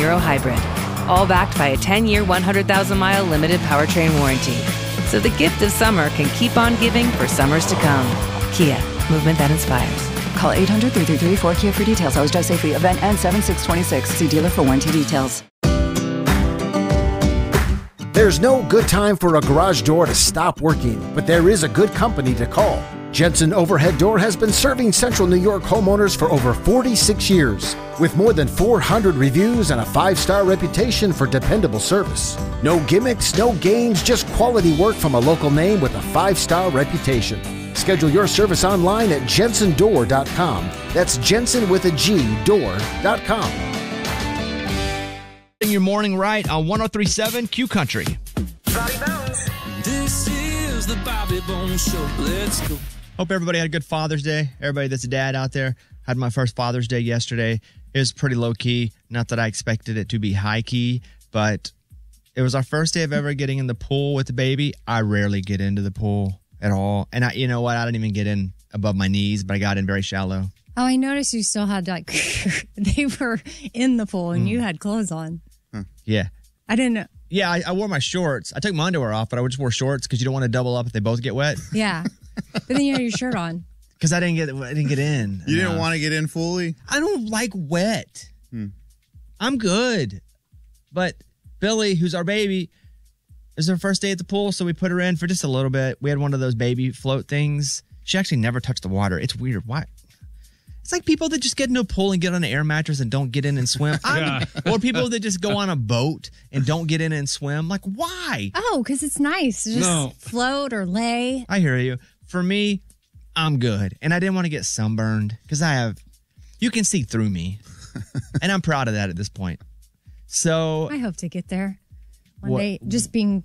Niro Hybrid. All backed by a 10-year, 100,000-mile limited powertrain warranty. So the gift of summer can keep on giving for summers to come. Kia, movement that inspires. Call 800-333-4KIA for details. Always drive safely. Event ends 7/6/26. See dealer for warranty details. There's no good time for a garage door to stop working, but there is a good company to call. Jensen Overhead Door has been serving Central New York homeowners for over 46 years, with more than 400 reviews and a 5-star reputation for dependable service. No gimmicks, no games, just quality work from a local name with a 5-star reputation. Schedule your service online at jensendoor.com. That's Jensen with a G, door.com. Your morning right on 103.7 Q Country. Bobby Bones. This is the Bobby Bones Show. Let's go. Hope everybody had a good Father's Day. Everybody that's a dad out there. Had my first Father's Day yesterday. It was pretty low key. Not that I expected it to be high key, but it was our first day of ever getting in the pool with the baby. I rarely get into the pool at all. And you know what? I didn't even get in above my knees, but I got in very shallow. Oh, I noticed you still had like, they were in the pool and you had clothes on. Yeah. I didn't know. Yeah, I wore my shorts. I took my underwear off, but I just wore shorts because you don't want to double up if they both get wet. Yeah. But then you had your shirt on. Because I didn't get in. You didn't want to get in fully? I don't like wet. I'm good. But Billy, who's our baby, is her first day at the pool, so we put her in for just a little bit. We had one of those baby float things. She actually never touched the water. It's weird. Why? It's like people that just get into a pool and get on an air mattress and don't get in and swim. Or people that just go on a boat and don't get in and swim. Like, why? Oh, because it's nice to just float or lay. I hear you. For me, I'm good. And I didn't want to get sunburned because you can see through me. And I'm proud of that at this point. So I hope to get there one day. Just being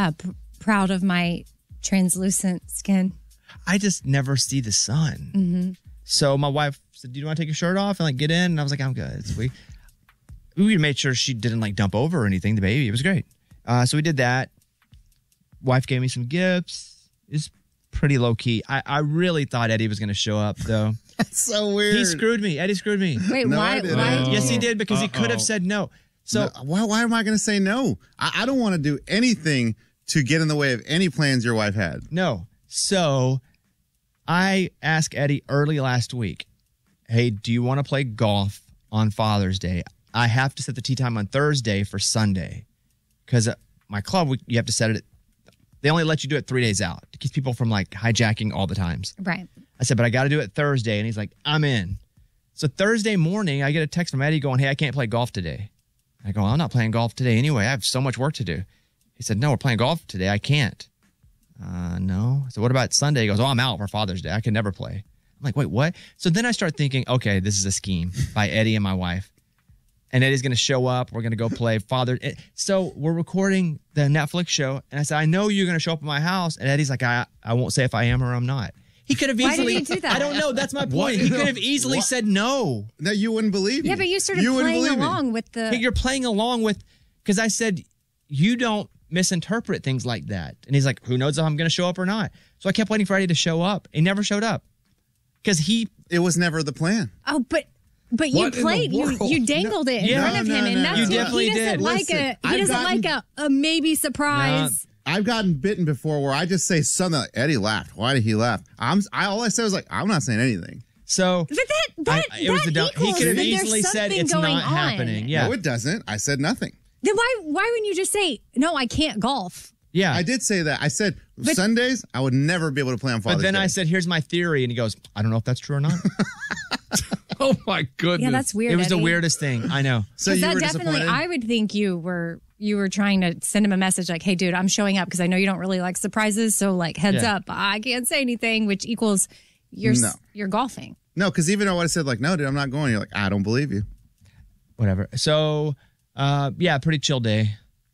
proud of my translucent skin. I just never see the sun. Mm-hmm. So my wife said, do you want to take your shirt off and like get in? And I was like, I'm good. So we made sure she didn't like dump over or anything, the baby. It was great. So we did that. Wife gave me some gifts. It's pretty low key. I really thought Eddie was going to show up though. That's so weird. He screwed me. Eddie screwed me. Wait, No, why? I didn't. Yes, he did because he could have said no. So why am I going to say no? I don't want to do anything to get in the way of any plans your wife had. No. So I asked Eddie early last week, hey, do you want to play golf on Father's Day? I have to set the tee time on Thursday for Sunday because my club, you have to set it. They only let you do it 3 days out to keep people from like hijacking all the times. Right. I said, but I got to do it Thursday. And he's like, I'm in. So Thursday morning, I get a text from Eddie going, hey, I can't play golf today. I go, I'm not playing golf today anyway. I have so much work to do. He said, no, we're playing golf today. I can't. No. So what about Sunday? He goes, I'm out for Father's Day. I can never play. I'm like, wait, what? So then I start thinking, okay, this is a scheme by Eddie and my wife. And Eddie's going to show up. We're going to go play So we're recording the Netflix show. And I said, I know you're going to show up at my house. And Eddie's like, I won't say if I am or I'm not. He could have easily. Why did he do that? I don't know. That's my point. He could have easily said no. No, you wouldn't believe me. Yeah, but you started playing along with the... You're playing along with... Because I said, you don't misinterpret things like that. And he's like, who knows if I'm going to show up or not? So I kept waiting for Eddie to show up. He never showed up. Because It was never the plan. Oh, but you played. You dangled it in front of him, and that's You definitely did. He doesn't like a maybe surprise. I've gotten bitten before where I just say something like, Eddie laughed. Why did he laugh? All I said was like, I'm not saying anything. So but he could have easily said it's not happening. Yeah. No, it doesn't. I said nothing. Then why wouldn't you just say, no, I can't golf? Yeah. I did say that. I said Sundays, I would never be able to play on Father's Day. But then I said, here's my theory. And he goes, I don't know if that's true or not. Oh, my goodness. Yeah, that's weird, It was the Eddie. weirdest thing. I know. So you that were definitely, disappointed? I would think you were trying to send him a message like, hey, dude, I'm showing up because I know you don't really like surprises. So, like, heads up, I can't say anything, which equals you're golfing. No, because even though I said, like, no, dude, I'm not going, you're like, I don't believe you. Whatever. So, yeah, pretty chill day.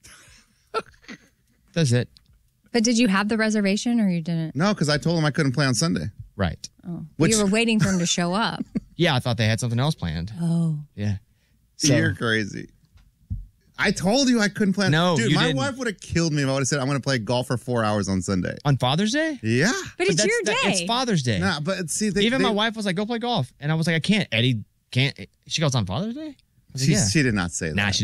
That's it. But did you have the reservation or you didn't? No, because I told him I couldn't play on Sunday. Right. Oh, you were waiting for him to show up. Yeah, I thought they had something else planned. Oh. Yeah. You're crazy. I told you I couldn't play. No, dude, you my didn't. wife would have killed me if I would have said I'm going to play golf for 4 hours on Sunday. On Father's Day? Yeah. But it's your day. It's Father's Day. Nah, but see, Even my wife was like, go play golf. And I was like, I can't. Eddie can't. She goes, on Father's Day? I was like, She did not say that. Nah, she